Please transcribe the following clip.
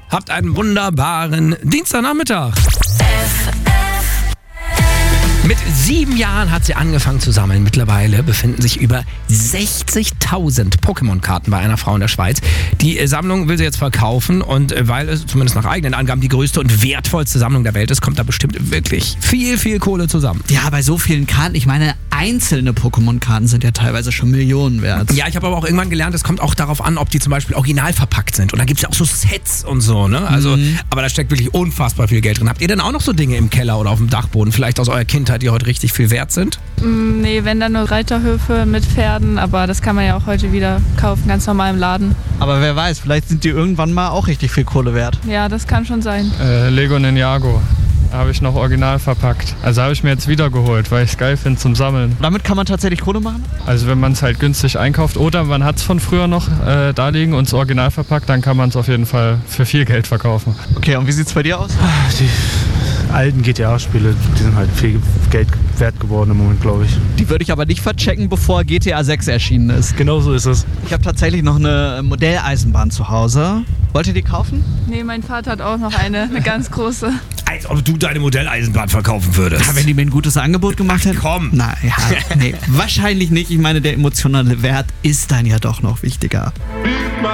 Habt einen wunderbaren Dienstagnachmittag. Mit 7 Jahren hat sie angefangen zu sammeln. Mittlerweile befinden sich über 60.000 Pokémon-Karten bei einer Frau in der Schweiz. Die Sammlung will sie jetzt verkaufen und weil es zumindest nach eigenen Angaben die größte und wertvollste Sammlung der Welt ist, kommt da bestimmt wirklich viel Kohle zusammen. Ja, bei so vielen Karten, ich meine, einzelne Pokémon-Karten sind ja teilweise schon Millionen wert. Ja, ich habe aber auch irgendwann gelernt, es kommt auch darauf an, ob die zum Beispiel original verpackt sind. Und da gibt es ja auch so Sets und so, ne? Also, aber da steckt wirklich unfassbar viel Geld drin. Habt ihr denn auch noch so Dinge im Keller oder auf dem Dachboden, vielleicht aus eurer Kindheit, die heute richtig viel wert sind? Nee, wenn dann nur Reiterhöfe mit Pferden, aber das kann man ja auch heute wieder kaufen, ganz normal im Laden. Aber wer weiß, vielleicht sind die irgendwann mal auch richtig viel Kohle wert. Ja, das kann schon sein. Lego Ninjago. Habe ich noch original verpackt. Also habe ich mir jetzt wieder geholt, weil ich es geil finde zum Sammeln. Damit kann man tatsächlich Kohle machen? Also wenn man es halt günstig einkauft oder man hat es von früher noch da liegen und es original verpackt, dann kann man es auf jeden Fall für viel Geld verkaufen. Okay, und wie sieht es bei dir aus? Die alten GTA-Spiele, die sind halt viel Geld wert geworden im Moment, glaube ich. Die würde ich aber nicht verchecken, bevor GTA 6 erschienen ist. Genau so ist es. Ich habe tatsächlich noch eine Modelleisenbahn zu Hause. Wollt ihr die kaufen? Nee, mein Vater hat auch noch eine ganz große. Als ob du deine Modelleisenbahn verkaufen würdest. Ja, wenn die mir ein gutes Angebot gemacht hätten. Komm. Na ja, nee, wahrscheinlich nicht. Ich meine, der emotionale Wert ist dann ja doch noch wichtiger.